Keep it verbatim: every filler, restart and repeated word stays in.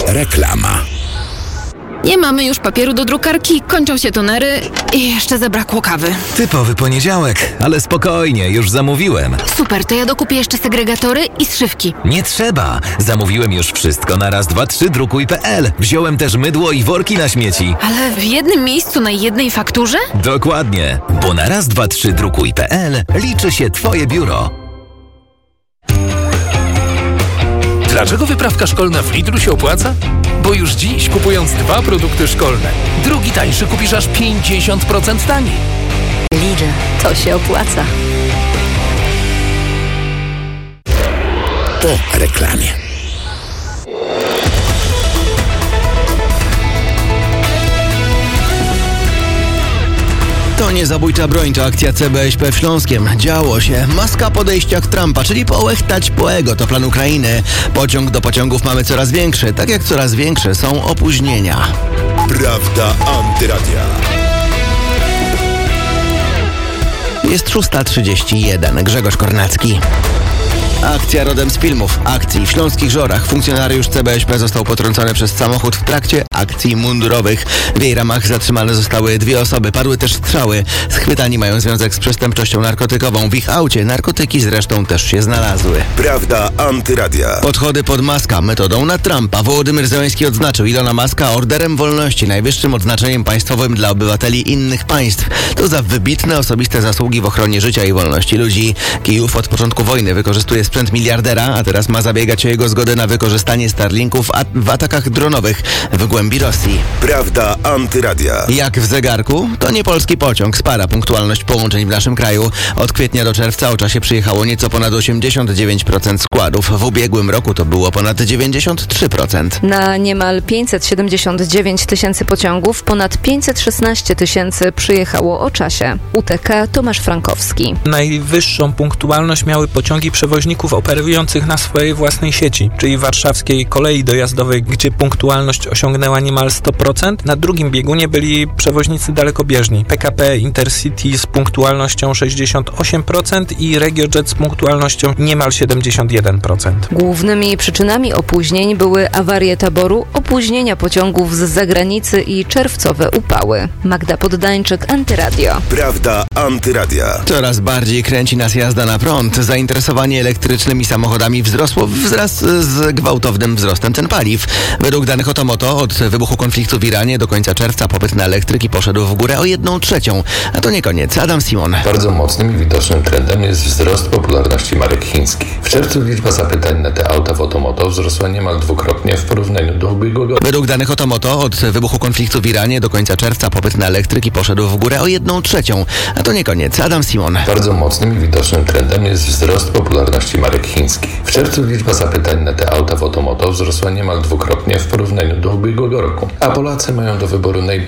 Reklama. Nie mamy już papieru do drukarki, kończą się tonery i jeszcze zabrakło kawy. Typowy poniedziałek, ale spokojnie, już zamówiłem. Super, to ja dokupię jeszcze segregatory i zszywki. Nie trzeba, zamówiłem już wszystko na raz, dwa, trzy drukuj kropka pe el. Wziąłem też mydło i worki na śmieci. Ale w jednym miejscu na jednej fakturze? Dokładnie, bo na raz, dwa, trzy drukuj kropka pe el liczy się Twoje biuro. Dlaczego wyprawka szkolna w Lidlu się opłaca? Bo już dziś, kupując dwa produkty szkolne, drugi tańszy kupisz aż pięćdziesiąt procent taniej. Lidl, to się opłaca. Po reklamie. To nie zabójcza broń, to akcja C B S P w Śląskiem. Działo się. Maska podejściach Trumpa, czyli połechtać po ego, to plan Ukrainy. Pociąg do pociągów mamy coraz większy, tak jak coraz większe są opóźnienia. Prawda Antyradia. Jest szósta trzydzieści jeden. Grzegorz Kornacki. Akcja rodem z filmów. Akcji w Śląskich Żorach funkcjonariusz C B S P został potrącony przez samochód w trakcie akcji mundurowych. W jej ramach zatrzymane zostały dwie osoby. Padły też strzały. Schwytani mają związek z przestępczością narkotykową. W ich aucie narkotyki zresztą też się znalazły. Prawda Antyradia. Podchody pod Muska metodą na Trumpa. Wołodymyr Zełenski odznaczył Ilona Muska orderem wolności, najwyższym odznaczeniem państwowym dla obywateli innych państw. To za wybitne osobiste zasługi w ochronie życia i wolności ludzi. Kijów od początku wojny wykorzystuje sprzęt miliardera, a teraz ma zabiegać o jego zgodę na wykorzystanie Starlinków w atakach dronowych w głębi Rosji. Prawda Antyradia. Jak w zegarku? To nie polski pociąg. Spara punktualność połączeń w naszym kraju. Od kwietnia do czerwca o czasie przyjechało nieco ponad osiemdziesiąt dziewięć procent składów. W ubiegłym roku to było ponad dziewięćdziesiąt trzy procent. Na niemal pięćset siedemdziesiąt dziewięć tysięcy pociągów ponad pięćset szesnaście tysięcy przyjechało o czasie. U T K Tomasz Frankowski. Najwyższą punktualność miały pociągi przewoźników operujących na swojej własnej sieci, czyli warszawskiej kolei dojazdowej, gdzie punktualność osiągnęła niemal sto procent. Na drugim biegunie byli przewoźnicy dalekobieżni. P K P Intercity z punktualnością sześćdziesiąt osiem procent i RegioJet z punktualnością niemal siedemdziesiąt jeden procent. Głównymi przyczynami opóźnień były awarie taboru, opóźnienia pociągów z zagranicy i czerwcowe upały. Magda Poddańczyk, Antyradio. Prawda Antyradia. Coraz bardziej kręci nas jazda na prąd. Zainteresowanie elektrycznymi samochodami wzrosło wraz z gwałtownym wzrostem cen paliw. Według danych Otomoto od wybuchu konfliktu w Iranie do końca czerwca popyt na elektryki poszedł w górę o jedną trzecią. A to nie koniec. Adam Simon. Bardzo mocnym i widocznym trendem jest wzrost popularności marek chińskich. W czerwcu liczba zapytań na te auta w Otomoto wzrosła niemal dwukrotnie w porównaniu do ubiegłego roku. Według danych Otomoto od wybuchu konfliktu w Iranie do końca czerwca popyt na elektryki poszedł w górę o jedną trzecią. A to nie koniec. Adam Simon. Bardzo mocnym i widocznym trendem jest wzrost popularności marek chińskich. W czerwcu liczba zapytań na te auta w Otomoto wzrosła niemal dwukrotnie w porównaniu do ubiegłego roku. A Polacy mają do wyboru najbardziej